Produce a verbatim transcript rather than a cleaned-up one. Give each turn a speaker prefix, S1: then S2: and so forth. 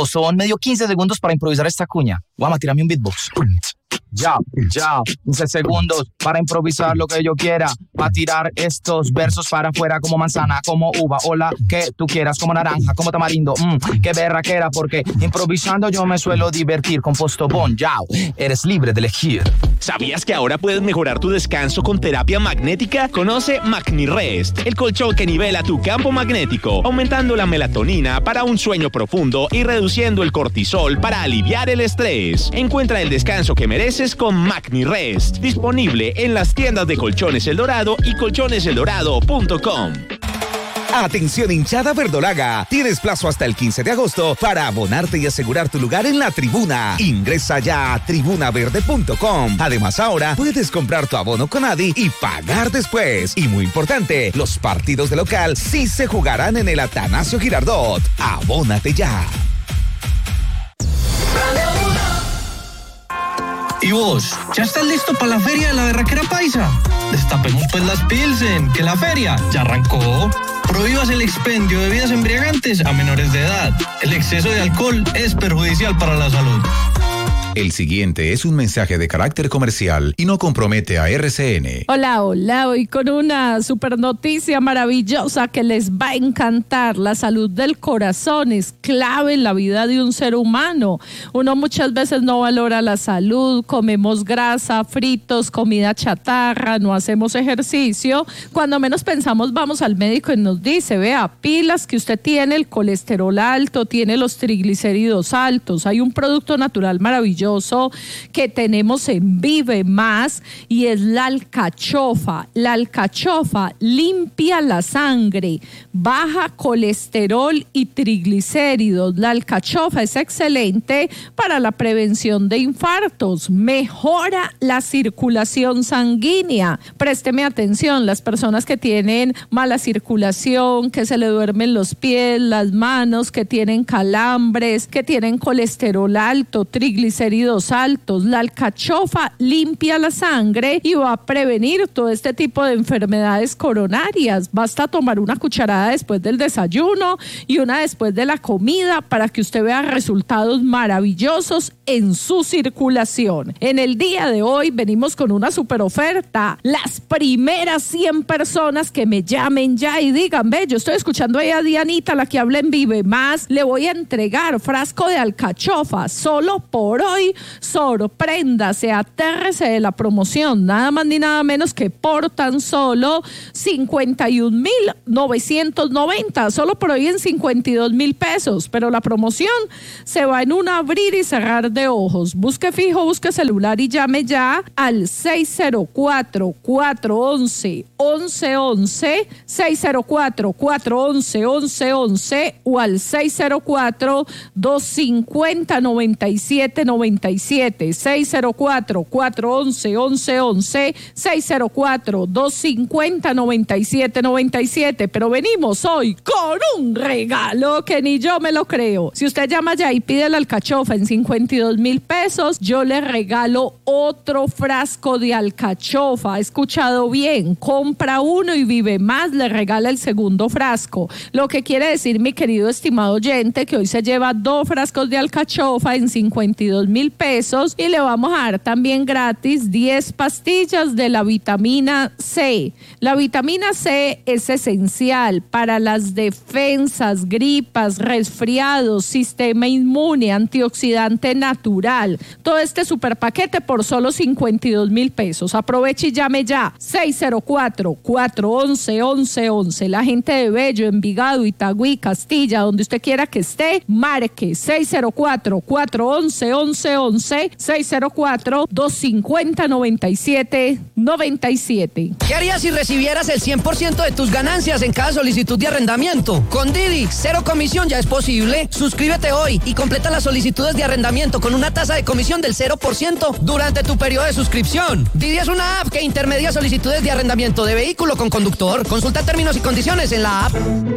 S1: Son medio quince segundos para improvisar esta cuña. Guama, tirame un beatbox. Ya, ya, quince segundos para improvisar lo que yo quiera, para tirar estos versos para afuera como manzana, como uva, o la que tú quieras, como naranja, como tamarindo, mmm, qué berraquera, porque improvisando yo me suelo divertir con Postobón, ya, eres libre de elegir.
S2: ¿Sabías que ahora puedes mejorar tu descanso con terapia magnética? Conoce MagniRest, el colchón que nivela tu campo magnético, aumentando la melatonina para un sueño profundo y reduciendo el cortisol para aliviar el estrés. Encuentra el descanso que mereces con MagniRest, disponible en las tiendas de Colchones El Dorado y colchones el dorado punto com.
S3: Atención hinchada verdolaga, tienes plazo hasta el quince de agosto para abonarte y asegurar tu lugar en la tribuna. Ingresa ya a tribuna verde punto com. Además ahora puedes comprar tu abono con Adi y pagar después. Y muy importante, los partidos de local sí se jugarán en el Atanasio Girardot. Abónate ya.
S4: ¿Y vos? ¿Ya estás listo para la feria de la berraquera paisa? Destapemos pues las Pilsen, que la feria ya arrancó. Prohíbas el expendio de bebidas embriagantes a menores de edad. El exceso de alcohol es perjudicial para la salud.
S5: El siguiente es un mensaje de carácter comercial y no compromete a R C N.
S6: Hola, hola, hoy con una super noticia maravillosa que les va a encantar. La salud del corazón es clave en la vida de un ser humano. Uno muchas veces no valora la salud, comemos grasa, fritos, comida chatarra, no hacemos ejercicio. Cuando menos pensamos vamos al médico y nos dice, vea, pilas que usted tiene el colesterol alto, tiene los triglicéridos altos. Hay un producto natural maravilloso que tenemos en Vive Más y es la alcachofa. La alcachofa limpia la sangre, baja colesterol y triglicéridos. La alcachofa es excelente para la prevención de infartos, mejora la circulación sanguínea. Présteme atención, las personas que tienen mala circulación, que se le duermen los pies, las manos, que tienen calambres, que tienen colesterol alto, triglicéridos altos, la alcachofa limpia la sangre y va a prevenir todo este tipo de enfermedades coronarias. Basta tomar una cucharada después del desayuno y una después de la comida para que usted vea resultados maravillosos en su circulación. En el día de hoy venimos con una super oferta. Las primeras cien personas que me llamen ya y digan, ve, yo estoy escuchando ahí a Dianita, la que habla en Vive Más, le voy a entregar frasco de alcachofa solo por hoy. Sorpréndase, atérrese de la promoción, nada más ni nada menos que por tan solo cincuenta y un mil novecientos noventa, solo por hoy en cincuenta y dos mil pesos, pero la promoción se va en un abrir y cerrar de ojos. Busque fijo, busque celular y llame ya al seis cero cuatro, cuatro once, once once, seis cero cuatro, cuatro once, once once o al seis cero cuatro, dos cincuenta, noventa y siete noventa y siete, seis cero cuatro, cuatro once, once once, seis cero cuatro, dos cincuenta, noventa y siete noventa y siete. Pero venimos hoy con un regalo que ni yo me lo creo. Si usted llama ya y pide la alcachofa en cincuenta y dos mil pesos, yo le regalo otro frasco de alcachofa. ¿Ha escuchado bien? Compra uno y Vive Más le regala el segundo frasco. Lo que quiere decir, mi querido estimado oyente, que hoy se lleva dos frascos de alcachofa en cincuenta y dos mil pesos y le vamos a dar también gratis diez pastillas de la vitamina C. La vitamina C es esencial para las defensas, gripas, resfriados, sistema inmune, antioxidante natural. Todo este super paquete por solo cincuenta y dos mil pesos. Aproveche y llame ya. seis cero cuatro, cuatro once, once once. La gente de Bello, Envigado, Itagüí, Castilla, donde usted quiera que esté, marque seis cero cuatro, cuatro once, once once, seis cero cuatro, dos cincuenta, noventa y siete noventa y siete.
S7: ¿Qué harías si recibieras el cien por ciento de tus ganancias en cada solicitud de arrendamiento? Con Didi, cero comisión ya es posible. Suscríbete hoy y completa las solicitudes de arrendamiento con una tasa de comisión del cero por ciento durante tu periodo de suscripción. Didi es una app que intermedia solicitudes de arrendamiento de vehículo con conductor. Consulta términos y condiciones en la app.